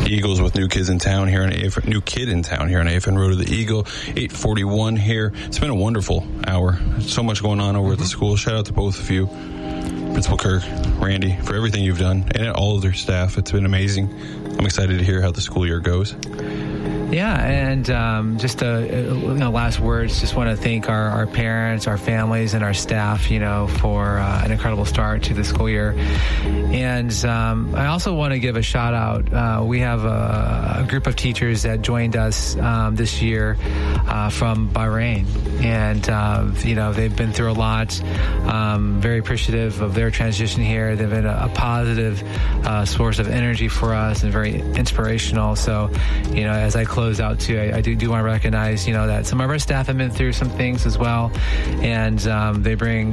Eagles with New Kid in Town here on AFN Road to the Eagle. 8:41 here. It's been a wonderful hour. So much going on over at the school. Shout out to both of you, Principal Kirk, Randy, for everything you've done, and all of their staff. It's been amazing. I'm excited to hear how the school year goes. Yeah, and just last words, just want to thank our parents, our families, and our staff, for an incredible start to the school year. And I also want to give a shout out. We have a group of teachers that joined us this year from Bahrain. And, they've been through a lot. Very appreciative of their transition here. They've been a positive source of energy for us and very inspirational. So, as I close out too, I do want to recognize, that some of our staff have been through some things as well. And they bring,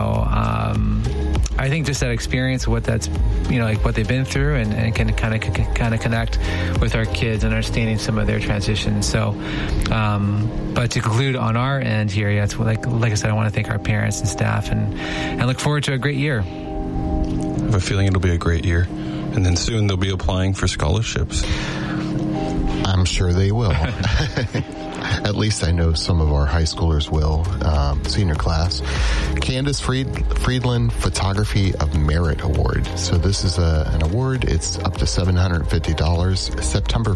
I think just that experience of what that's, what they've been through and can kind of connect with our kids and understanding some of their transitions. So, but to conclude on our end here, it's like I said, I want to thank our parents and staff and look forward to a great year. I have a feeling it'll be a great year. And then soon they'll be applying for scholarships. I'm sure they will. At least I know some of our high schoolers will. Senior class. Candace Friedland Photography of Merit Award. So this is an award. It's up to $750. September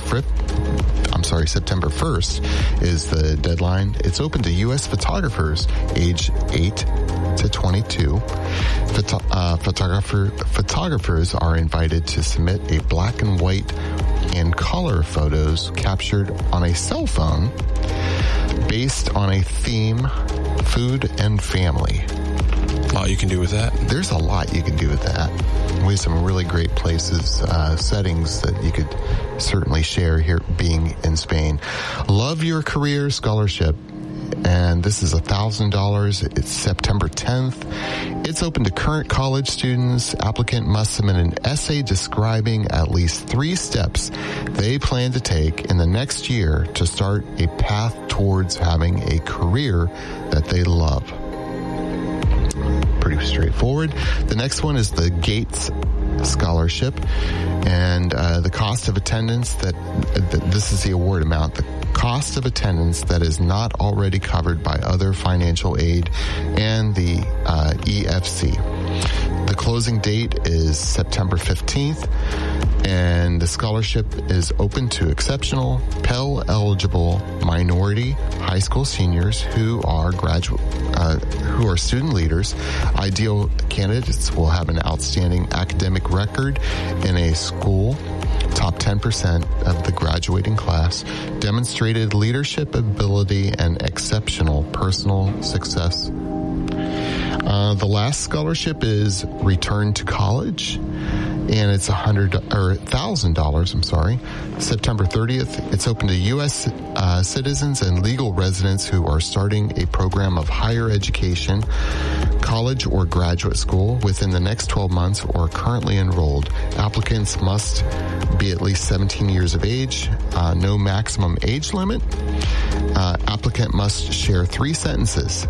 1st is the deadline. It's open to U.S. photographers age 8 to 22. Photographers are invited to submit a black and white and color photos captured on a cell phone based on a theme, food and family. A lot you can do with that. There's a lot you can do with that. We have some really great places, settings that you could certainly share here being in Spain. Love Your Career Scholarship. And this is $1,000. It's September 10th. It's open to current college students. Applicant must submit an essay describing at least 3 steps they plan to take in the next year to start a path towards having a career that they love. Pretty straightforward. The next one is the Gates Scholarship, and the cost of attendance this is the award amount. The cost of attendance that is not already covered by other financial aid and the EFC. The closing date is September 15th, and the scholarship is open to exceptional Pell-eligible minority high school seniors who are student leaders. Ideal candidates will have an outstanding academic record in a school, top 10% of the graduating class, demonstrated leadership ability, and exceptional personal success. The last scholarship is Return to College, and it's $1,000. September 30th. It's open to U.S. Citizens and legal residents who are starting a program of higher education, college or graduate school within the next 12 months or currently enrolled. Applicants must be at least 17 years of age, no maximum age limit. Applicant must share 3 sentences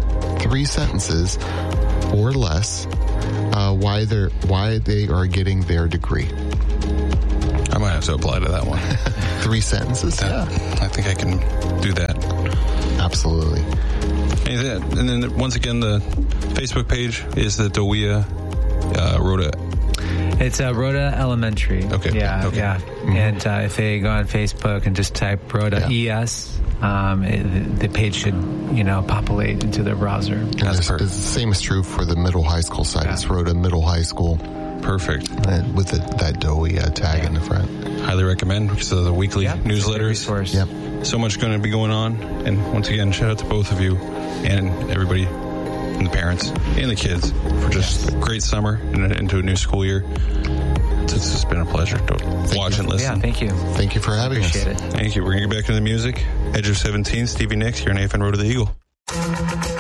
or less why they are getting their degree. I might have to apply to that one. 3 sentences? Yeah. I think I can do that. Absolutely. And then once again, the Facebook page is the Dowia Rhoda. It's Rhoda Elementary. Okay. Yeah, okay. yeah. Mm-hmm. And if they go on Facebook and just type Rhoda ES, the page should, populate into their browser. That's perfect. The same is true for the middle high school site. Yeah. It's Rhoda Middle High School. Perfect. With that Dowia tag in the front. Highly recommend because of the weekly newsletters. Yep. So much going to be going on. And once again, shout out to both of you and everybody and the parents and the kids for just a great summer and into a new school year. It's just been a pleasure to watch and listen. Yeah, thank you. Thank you for having us. Appreciate it. Thank you. We're going to get back into the music. Edge of 17, Stevie Nicks here on AFN Road to the Eagle.